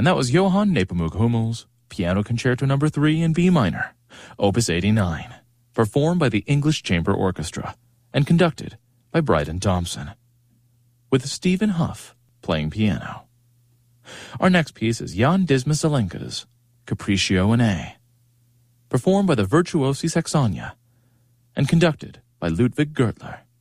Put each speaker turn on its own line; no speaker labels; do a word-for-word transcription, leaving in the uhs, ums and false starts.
And that was Johann Nepomuk Hummel's Piano Concerto Number three in B minor, Opus eighty-nine, performed by the English Chamber Orchestra and conducted by Bryden Thompson, with Stephen Huff playing piano. Our next piece is Jan Dismas Zelenka's Capriccio in A, performed by the Virtuosi Saxonia and conducted by Ludwig Gertler.